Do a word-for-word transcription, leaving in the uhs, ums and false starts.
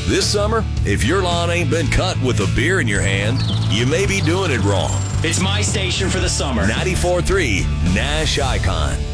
This summer, if your lawn ain't been cut with a beer in your hand, you may be doing it wrong. It's my station for the summer. ninety-four point three Nash Icon.